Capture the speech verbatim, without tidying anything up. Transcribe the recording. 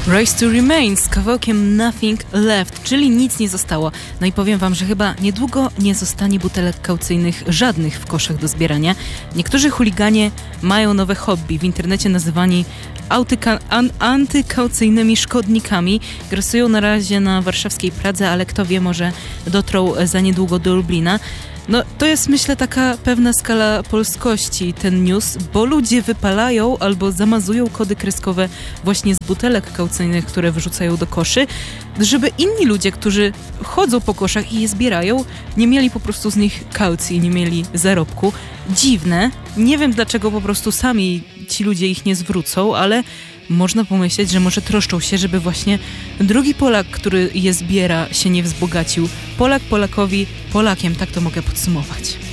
Race to Remain z kawałkiem Nothing Left, czyli nic nie zostało. No i powiem wam, że chyba niedługo nie zostanie butelek kaucyjnych żadnych w koszach do zbierania. Niektórzy chuliganie mają nowe hobby, w internecie nazywani autyka- an- antykaucyjnymi szkodnikami. Grasują na razie na warszawskiej Pradze, ale kto wie, może dotrą za niedługo do Lublina. No to jest, myślę, taka pewna skala polskości ten news, bo ludzie wypalają albo zamazują kody kreskowe właśnie z butelek kaucyjnych, które wyrzucają do koszy, żeby inni ludzie, którzy chodzą po koszach i je zbierają, nie mieli po prostu z nich kaucji, nie mieli zarobku. Dziwne. Nie wiem, dlaczego po prostu sami ci ludzie ich nie zwrócą, ale można pomyśleć, że może troszczą się, żeby właśnie drugi Polak, który je zbiera, się nie wzbogacił. Polak Polakowi Polakiem, tak to mogę podsumować.